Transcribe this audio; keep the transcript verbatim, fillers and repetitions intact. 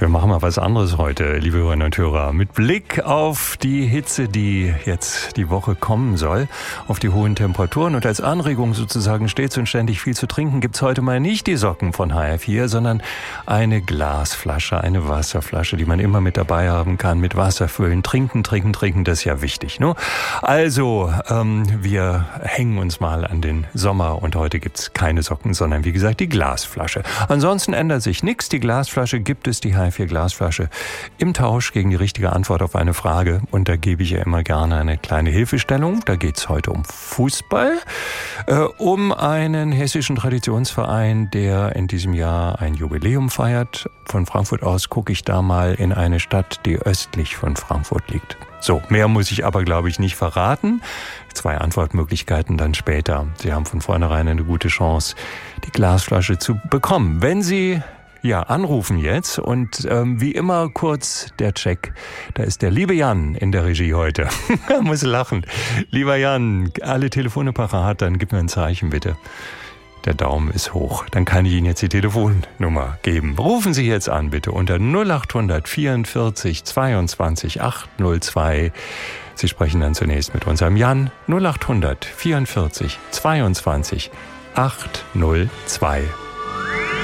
Wir machen mal was anderes heute, liebe Hörerinnen und Hörer. Mit Blick auf die Hitze, die jetzt die Woche kommen soll, auf die hohen Temperaturen und als Anregung sozusagen stets und ständig viel zu trinken, gibt's heute mal nicht die Socken von H F vier, sondern eine Glasflasche, eine Wasserflasche, die man immer mit dabei haben kann, mit Wasser füllen. Trinken, trinken, trinken, das ist ja wichtig, ne? Also, ähm, wir hängen uns mal an den Sommer und heute gibt's keine Socken, sondern wie gesagt die Glasflasche. Ansonsten ändert sich nichts. Die Glasflasche gibt es, die H F vier Glasflasche, im Tausch gegen die richtige Antwort auf eine Frage. Und da gebe ich ja immer gerne eine kleine Hilfestellung. Da geht es heute um Fußball, äh, um einen hessischen Traditionsverein, der in diesem Jahr ein Jubiläum feiert. Von Frankfurt aus gucke ich da mal in eine Stadt, die östlich von Frankfurt liegt. So, mehr muss ich aber, glaube ich, nicht verraten. Zwei Antwortmöglichkeiten dann später. Sie haben von vornherein eine gute Chance, die Glasflasche zu bekommen. Wenn Sie ja anrufen jetzt und ähm, wie immer kurz der Check. Da ist der liebe Jan in der Regie heute. Er muss lachen. Lieber Jan, alle Telefone parat, dann gib mir ein Zeichen bitte. Der Daumen ist hoch. Dann kann ich Ihnen jetzt die Telefonnummer geben. Rufen Sie jetzt an, bitte, unter null acht hundert vierundvierzig zweiundzwanzig achthundertzwei. Sie sprechen dann zunächst mit unserem Jan. null acht hundert vierundvierzig zweiundzwanzig achthundertzwei.